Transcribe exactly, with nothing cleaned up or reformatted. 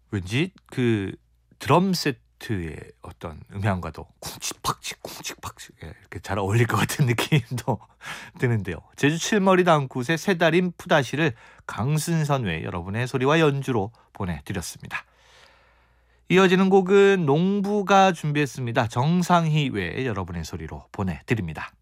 왠지 그 드럼 세트의 어떤 음향과도 쿵치팍치 쿵치팍치 예 이렇게 잘 어울릴 것 같은 느낌도 드는데요. 제주 칠머리 당굿의 새달인 푸다시를 강순선 외 여러분의 소리와 연주로 보내드렸습니다. 이어지는 곡은 농부가 준비했습니다. 정상희 외 여러분의 소리로 보내드립니다.